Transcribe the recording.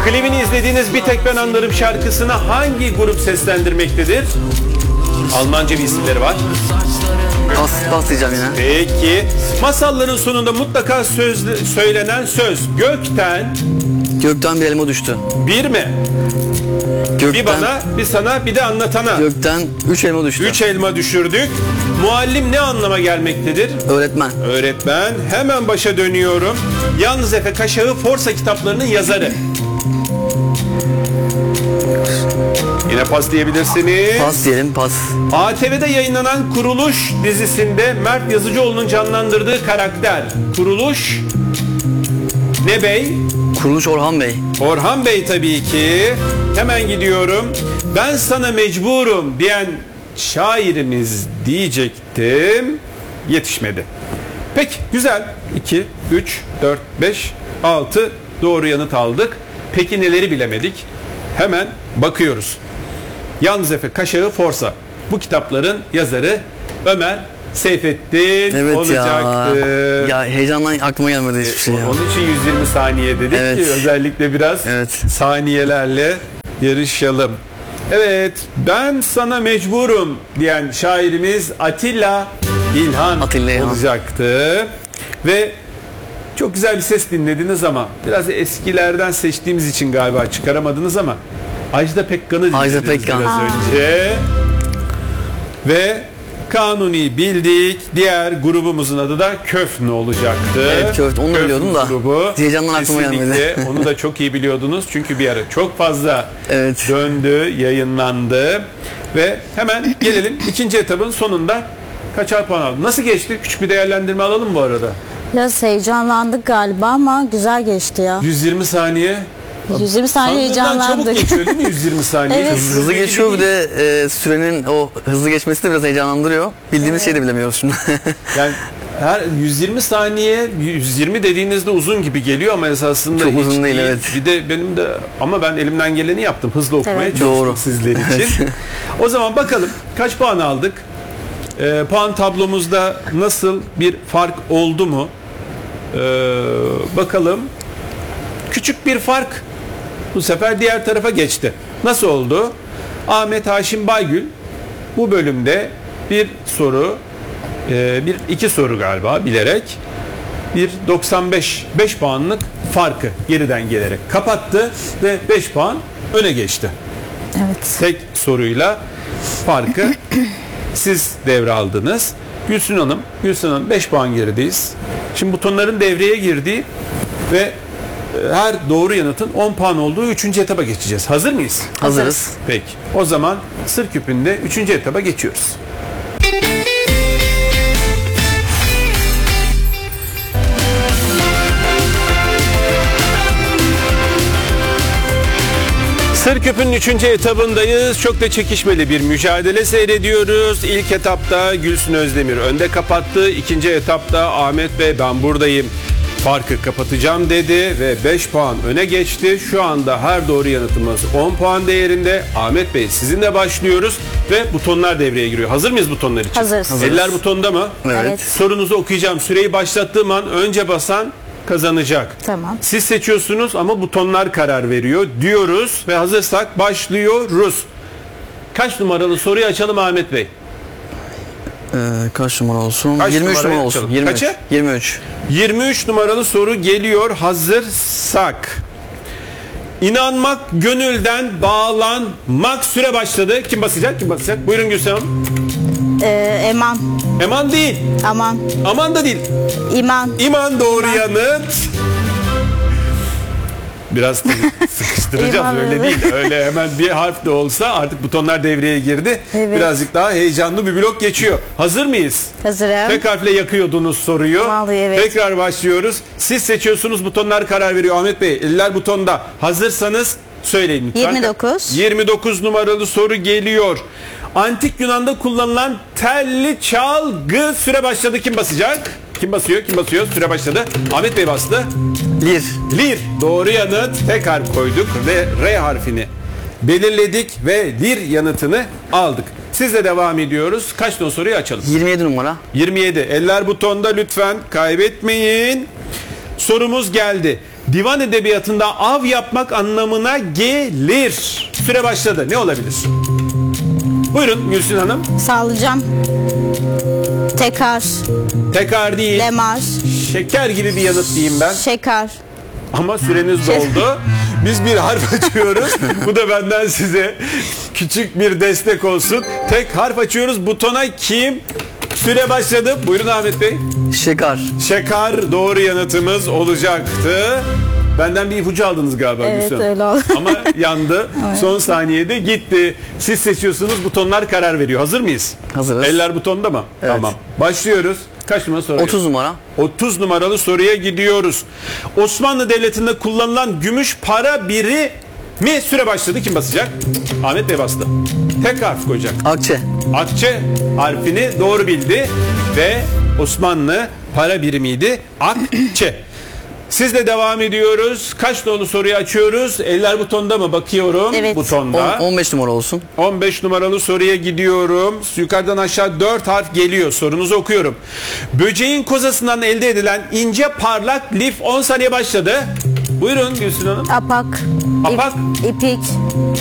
Klibini izlediğiniz Bir Tek Ben Anlarım şarkısını hangi grup seslendirmektedir? Almanca bir isimleri var. Pas diyeceğim yine. Peki. Masalların sonunda mutlaka söylenen söz. Gökten bir elma düştü. Bir mi? Gökten, Bir bana, bir sana, bir de anlatana. Gökten 3 elma düştü. 3 elma düşürdük. Muallim ne anlama gelmektedir? Öğretmen. Öğretmen. Hemen başa dönüyorum. Yalnız Efe Kaşağı Forsa kitaplarının yazarı. Yine pas diyebilirsiniz. Pas diyelim, pas. ATV'de yayınlanan Kuruluş dizisinde Mert Yazıcıoğlu'nun canlandırdığı karakter. Kuruluş ne bey? Kuruluş Orhan Bey. Orhan Bey tabii ki. Hemen gidiyorum. Ben sana mecburum diyen şairimiz diyecektim. Yetişmedi. Peki güzel. 2, 3, 4, 5, 6 doğru yanıt aldık. Peki neleri bilemedik? Hemen bakıyoruz. Yalnız Efe Kaşağı Forsa. Bu kitapların yazarı Ömer Seyfettin Evet olacaktı. Ya heyecandan aklıma gelmedi hiçbir şey ya. Onun için 120 saniye dedik Evet. ki özellikle biraz saniyelerle yarışalım. Evet, ben sana mecburum diyen şairimiz Atilla İlhan olacaktı. Ve çok güzel bir ses dinlediniz ama biraz eskilerden seçtiğimiz için galiba çıkaramadınız ama Ajda Pekkan'ı dinlediniz biraz önce. Ve Kanuni bildik. Diğer grubumuzun adı da Köfne olacaktı. Evet, Köfne. Onu biliyordum da. Grubu. Heyecandan aklıma gelmedi. Onu da çok iyi biliyordunuz. Çünkü bir ara çok fazla döndü, yayınlandı. Ve hemen gelelim ikinci etabın sonunda kaçar puan aldı? Nasıl geçti? Küçük bir değerlendirme alalım bu arada. Biraz heyecanlandık galiba ama güzel geçti ya. 120 saniye. 120 saniye heyecanlandık. Çabuk geçiyor değil mi 120 saniye? Evet. Hızlı geçiyor, bir de sürenin o hızlı geçmesi de biraz heyecanlandırıyor. Bildiğimiz şeyi de bilemiyoruz şimdi. Yani her 120 saniye, 120 dediğinizde uzun gibi geliyor ama esasında çok uzun değil, evet. Bir de benim de ama ben elimden geleni yaptım. Hızlı okumaya çalıştım doğru sizler için. O zaman bakalım kaç puan aldık? Puan tablomuzda nasıl bir fark oldu mu? Bakalım. Küçük bir fark bu sefer diğer tarafa geçti. Nasıl oldu? Ahmet Haşim Baygül bu bölümde bir soru, iki soru galiba bilerek bir 5 puanlık farkı geriden gelerek kapattı ve 5 puan öne geçti. Evet. Tek soruyla farkı siz devraldınız. Gülsün Hanım 5 puan gerideyiz. Şimdi butonların devreye girdiği ve her doğru yanıtın 10 puan olduğu 3. etaba geçeceğiz. Hazır mıyız? Hazırız. Peki. O zaman Sır Küpü'nde 3. etaba geçiyoruz. Sır Küpü'nün 3. etabındayız. Çok da çekişmeli bir mücadele seyrediyoruz. İlk etapta Gülsün Özdemir önde kapattı. İkinci etapta Ahmet Bey ben buradayım, farkı kapatacağım dedi ve 5 puan öne geçti. Şu anda her doğru yanıtımız 10 puan değerinde. Ahmet Bey sizinle başlıyoruz ve butonlar devreye giriyor. Hazır mıyız butonlar için? Hazırız. Eller butonda mı? Evet. Sorunuzu okuyacağım. Süreyi başlattığım an önce basan kazanacak. Tamam. Siz seçiyorsunuz ama butonlar karar veriyor diyoruz ve hazırsak başlıyoruz. Kaç numaralı soruyu açalım Ahmet Bey? Kaç numara olsun? Kaç 23 numara olsun. açalım? 23. Kaça? 23. 23 numaralı soru geliyor hazırsak. İnanmak, gönülden bağlanmak, süre başladı. Kim basacak? Kim basacak? Buyurun Gülsün Hanım. Eman. Eman değil. Aman. Aman da değil. İman. İman doğru yanıt. Biraz sıkıştıracağız İman, öyle evet. değil. Öyle hemen bir harf de olsa artık butonlar devreye girdi. Evet. Birazcık daha heyecanlı bir blok geçiyor. Hazır mıyız? Hazırım. Tek harfle yakıyordunuz soruyu. Vallahi evet. Tekrar başlıyoruz. Siz seçiyorsunuz, butonlar karar veriyor. Ahmet Bey eller butonda. Hazırsanız söyleyin lütfen. 29. 29 numaralı soru geliyor. Antik Yunan'da kullanılan telli çalgı, süre başladı. Kim basacak? Kim basıyor? Kim basıyor? Süre başladı. Ahmet Bey bastı. Lir. Lir. Doğru yanıt. Tek harf koyduk ve R harfini belirledik ve lir yanıtını aldık. Sizle devam ediyoruz. Kaç ton soruyu açalım? 27 numara. 27. Eller butonda lütfen kaybetmeyin. Sorumuz geldi. divan edebiyatında av yapmak anlamına gelir. Süre başladı. Ne olabilir? Buyurun Gülsün Hanım. Sağlayacağım. Tekar. Tekrar değil. Lemar. Şeker gibi bir yanıt diyeyim ben. Şeker. Ama süreniz doldu. Biz bir harf açıyoruz. Bu da benden size küçük bir destek olsun. Tek harf açıyoruz. Butona kim? Süre başladı. Buyurun Ahmet Bey. Şekar. Şekar doğru yanıtımız olacaktı. Benden bir ipucu aldınız galiba Evet, Gülsün Hanım. öyle oldu. Ama yandı. Evet. Son saniyede gitti. Siz seçiyorsunuz. Butonlar karar veriyor. Hazır mıyız? Hazırız. Eller butonda mı? Evet. Tamam. Başlıyoruz. Kaç numara soru? 30 numara. 30 numaralı soruya gidiyoruz. Osmanlı Devleti'nde kullanılan gümüş para birimi süre başladı. Kim basacak? Ahmet Bey bastı. Tek harf koyacak. Akçe. Akçe harfini doğru bildi ve Osmanlı para birimiydi. Akçe. Sizle devam ediyoruz. Kaç nolu soruyu açıyoruz? Eller butonda mı? Bakıyorum. Evet. Butonda. 15 numara olsun. 15 numaralı soruya gidiyorum. Yukarıdan aşağı 4 harf geliyor. Sorunuzu okuyorum. Böceğin kozasından elde edilen ince parlak lif 10 saniye başladı. Buyurun Gülsün Hanım. Apak. Apak. İpik.